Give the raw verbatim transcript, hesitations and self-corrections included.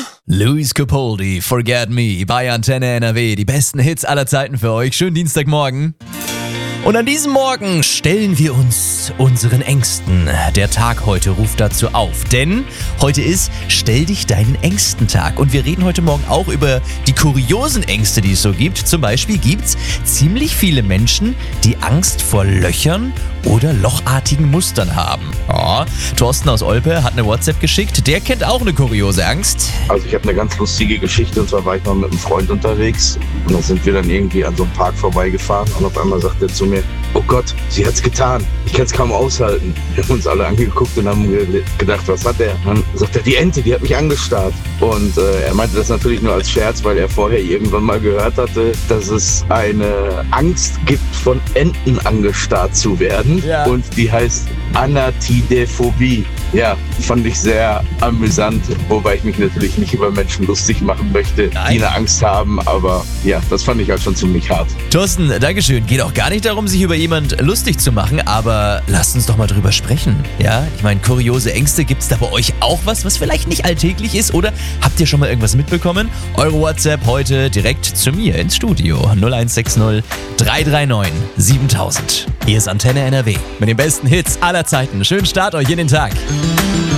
Luis Capaldi, Forget Me, bei Antenne N R W. Die besten Hits aller Zeiten für euch. Schönen Dienstagmorgen. Und an diesem Morgen stellen wir uns unseren Ängsten. Der Tag heute ruft dazu auf, denn heute ist Stell dich deinen Ängsten-Tag. Und wir reden heute Morgen auch über die kuriosen Ängste, die es so gibt. Zum Beispiel gibt es ziemlich viele Menschen, die Angst vor Löchern oder lochartigen Mustern haben. Oh, Thorsten aus Olpe hat eine WhatsApp geschickt. Der kennt auch eine kuriose Angst. Also ich habe eine ganz lustige Geschichte, und zwar war ich mal mit einem Freund unterwegs und dann sind wir dann irgendwie an so einem Park vorbeigefahren und auf einmal sagt er zu mir: Oh Gott, sie hat's getan. Ich kann es kaum aushalten. Wir haben uns alle angeguckt und haben ge- gedacht, was hat er? Dann sagt er, die Ente, die hat mich angestarrt. Und äh, er meinte das natürlich nur als Scherz, weil er vorher irgendwann mal gehört hatte, dass es eine Angst gibt, von Enten angestarrt zu werden. Ja. Und die heißt Anatidephobie. Ja, fand ich sehr amüsant, wobei ich mich natürlich nicht über Menschen lustig machen möchte, Nein. die eine Angst haben. Aber ja, das fand ich halt schon ziemlich hart. Thorsten, Dankeschön. Geht auch gar nicht darum, sich über jemand lustig zu machen, aber lasst uns doch mal drüber sprechen. Ja, ich meine, kuriose Ängste, gibt's da bei euch auch was, was vielleicht nicht alltäglich ist? Oder habt ihr schon mal irgendwas mitbekommen? Eure WhatsApp heute direkt zu mir ins Studio. null eins sechs null drei drei neun siebentausend. Hier ist Antenne N R W mit den besten Hits aller Zeiten. Schönen Start euch in den Tag.